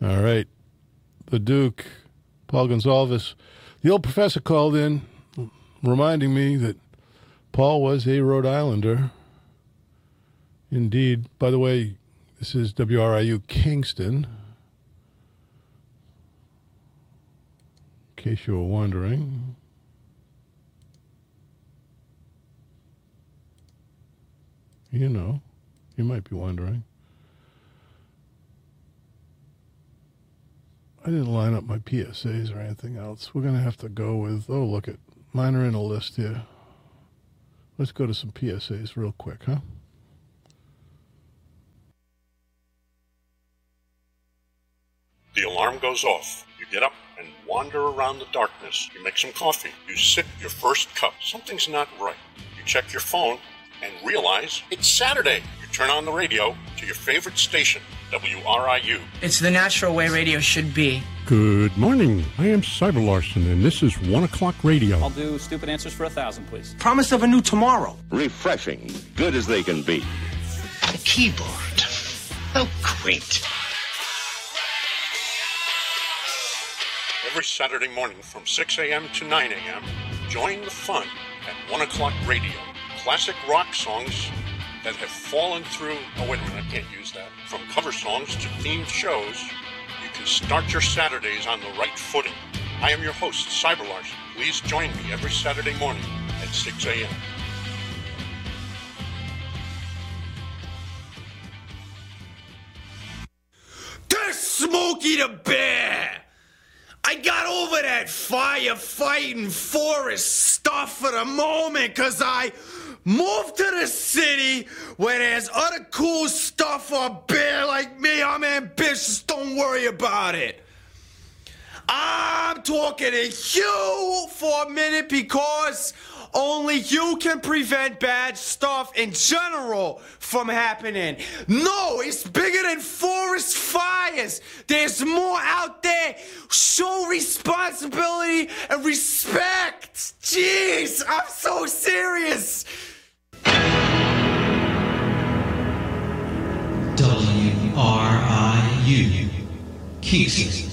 All right. The Duke, Paul Gonsalves. The old professor called in, reminding me that Paul was a Rhode Islander. Indeed. By the way, this is WRIU Kingston. In case you were wondering. You know, you might be wondering. I didn't line up my PSAs or anything else. We're going to have to go with, oh, look at, mine are in a list here. Let's go to some PSAs real quick, huh? The alarm goes off. You get up and wander around the darkness. You make some coffee. You sip your first cup. Something's not right. You check your phone and realize it's Saturday. You turn on the radio to your favorite station, WRIU. It's the natural way radio should be. Good morning. I am Cyber Larson, and this is 1 O'Clock Radio. I'll do stupid answers for 1,000, please. Promise of a new tomorrow. Refreshing, good as they can be. A keyboard. How quaint. Every Saturday morning from 6 a.m. to 9 a.m., join the fun at 1 O'Clock Radio. Classic rock songs that have fallen through... Oh, wait a minute, I can't use that. From cover songs to themed shows, you can start your Saturdays on the right footing. I am your host, Cyber Larson. Please join me every Saturday morning at 6 a.m. There's Smokey the Bear! I got over that firefighting forest stuff for the moment because I moved to the city where there's other cool stuff for a bear like me. I'm ambitious, don't worry about it. I'm talking to you for a minute because only you can prevent bad stuff in general from happening. No, it's bigger than forest fires. There's more out there. Show responsibility and respect. Jeez, I'm so serious. WRIU Kingston.